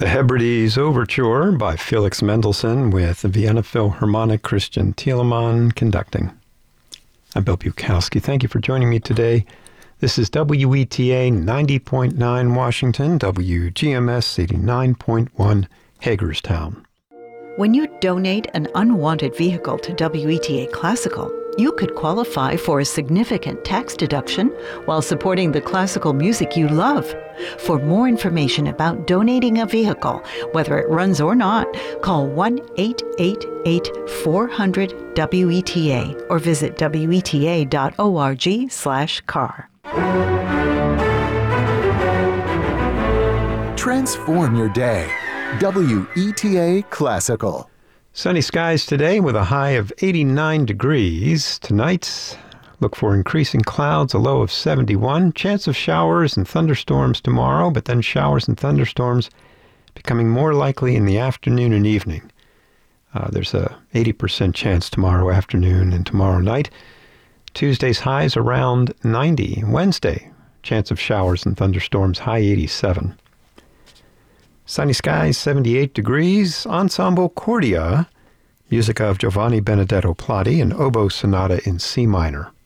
The Hebrides Overture by Felix Mendelssohn with the Vienna Philharmonic Christian Thielemann conducting. I'm Bill Bukowski. Thank you for joining me today. This is WETA 90.9 Washington, WGMS 89.1 Hagerstown. When you donate an unwanted vehicle to WETA Classical, you could qualify for a significant tax deduction while supporting the classical music you love. For more information about donating a vehicle, whether it runs or not, call 1-888-400-WETA or visit weta.org/car. Transform your day. WETA Classical. Sunny skies today with a high of 89 degrees. Tonight, look for increasing clouds, a low of 71. Chance of showers and thunderstorms tomorrow, but then showers and thunderstorms becoming more likely in the afternoon and evening. There's a 80% chance tomorrow afternoon and tomorrow night. Tuesday's highs around 90. Wednesday, chance of showers and thunderstorms, high 87. Sunny skies, 78 degrees. Ensemble Cordia, music of Giovanni Benedetto Platti, an oboe sonata in C minor.